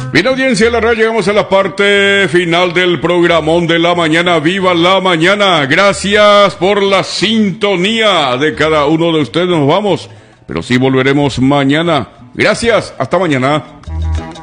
Bien, audiencia de la radio, llegamos a la parte final del programón de la mañana. ¡Viva la mañana! Gracias por la sintonía de cada uno de ustedes. Nos vamos, pero sí volveremos mañana. Gracias, hasta mañana.